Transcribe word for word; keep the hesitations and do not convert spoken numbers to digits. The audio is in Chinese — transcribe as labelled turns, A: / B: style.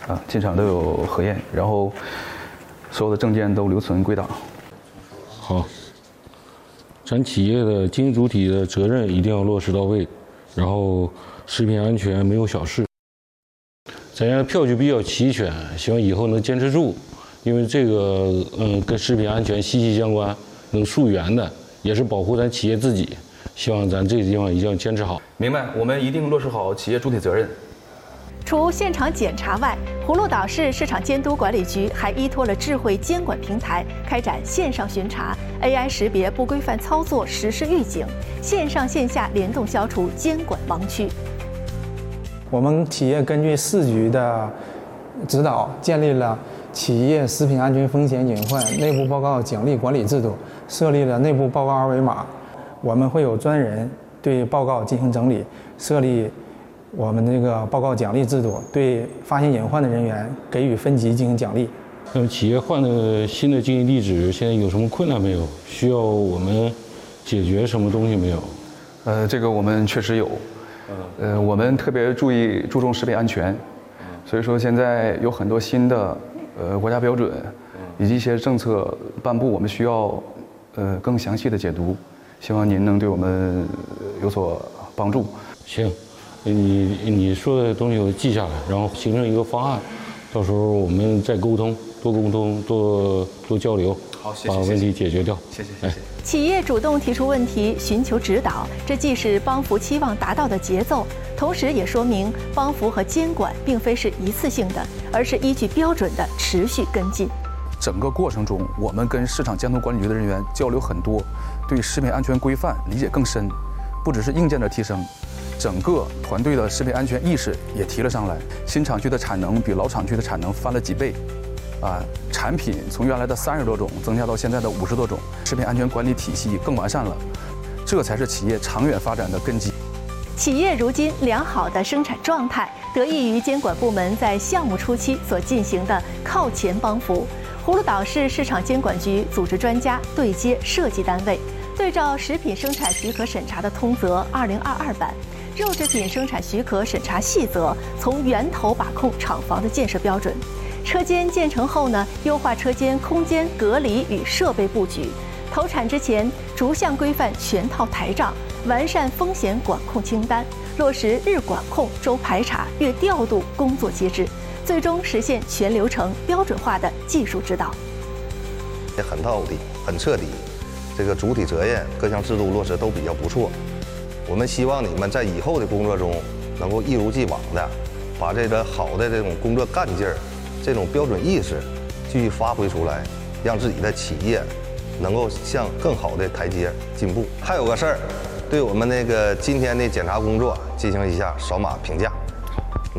A: 啊，进厂都有核验，然后所有的证件都留存归档。
B: 好，咱企业的经营主体的责任一定要落实到位，然后食品安全没有小事。咱家票据比较齐全，希望以后能坚持住，因为这个嗯跟食品安全息息相关，能溯源的，也是保护咱企业自己。希望咱这个地方一定要坚持好。
A: 明白，我们一定落实好企业主体责任。
C: 除现场检查外，葫芦岛市市场监督管理局还依托了智慧监管平台，开展线上巡查、A I 识别不规范操作实施预警，线上线下联动消除监管盲区。
D: 我们企业根据市局的指导，建立了企业食品安全风险隐患内部报告奖励管理制度，设立了内部报告二维码。我们会有专人对报告进行整理，设立我们这个报告奖励制度，对发现隐患的人员给予分级进行奖励。
B: 那么企业换了新的经营地址，现在有什么困难没有？需要我们解决什么东西没有？
A: 呃，这个我们确实有。呃，我们特别注意注重食品安全，所以说现在有很多新的呃国家标准以及一些政策颁布，我们需要呃更详细的解读，希望您能对我们有所帮助。
B: 行，你你说的东西我记下来，然后形成一个方案，到时候我们再沟通，多沟通，多多交流，
A: 好，谢谢，
B: 把问题解决掉。
A: 谢谢，谢谢。
C: 企业主动提出问题，寻求指导，这既是帮扶期望达到的节奏，同时也说明帮扶和监管并非是一次性的，而是依据标准的持续跟进。
A: 整个过程中，我们跟市场监督管理局的人员交流很多，对食品安全规范理解更深，不只是硬件的提升，整个团队的食品安全意识也提了上来。新厂区的产能比老厂区的产能翻了几倍。啊，产品从原来的三十多种增加到现在的五十多种，食品安全管理体系更完善了，这才是企业长远发展的根基。
C: 企业如今良好的生产状态，得益于监管部门在项目初期所进行的靠前帮扶。葫芦岛市市场监管局组织专家对接设计单位，对照食品生产许可审查的通则二零二二版、肉制品生产许可审查细则，从源头把控厂房的建设标准。车间建成后呢，优化车间空间隔离与设备布局，投产之前逐项规范全套台账，完善风险管控清单，落实日管控、周排查、月调度工作机制，最终实现全流程标准化的技术指导。
E: 也很到底、很彻底，这个主体责任各项制度落实都比较不错。我们希望你们在以后的工作中能够一如既往的把这个好的这种工作干劲儿、这种标准意识继续发挥出来，让自己的企业能够向更好的台阶进步。还有个事儿，对我们那个今天的检查工作进行一下扫码评价。